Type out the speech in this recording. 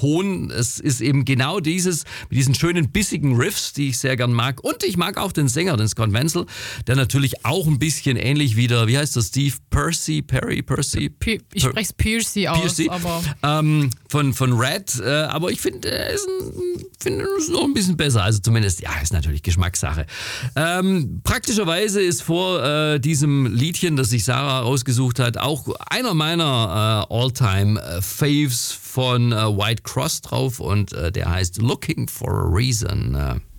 Ton. Es ist eben genau dieses, mit diesen schönen bissigen Riffs, die ich sehr gern mag. Und ich mag auch den Sänger, den Scott Wenzel, der natürlich auch ein bisschen ähnlich wie der, wie heißt der, Steve Percy? Ich spreche es Piercy aus, aber... Von Red, aber ich finde, er ist noch ein bisschen besser. Also zumindest, ja, ist natürlich Geschmackssache. Praktischerweise ist vor diesem Liedchen, das sich Sarah rausgesucht hat, auch einer meiner All-Time-Faves von White Cross drauf und der heißt Looking for a Reason.